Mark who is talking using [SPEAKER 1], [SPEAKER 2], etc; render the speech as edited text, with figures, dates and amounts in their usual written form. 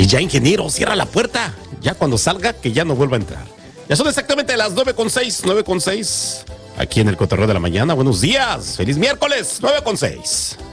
[SPEAKER 1] Y ya, ingeniero, cierra la puerta. Ya cuando salga, que ya no vuelva a entrar. Ya son exactamente las 9:06, 9:06. Aquí en el Cotorreo de la Mañana. Buenos días. Feliz miércoles, 9:06.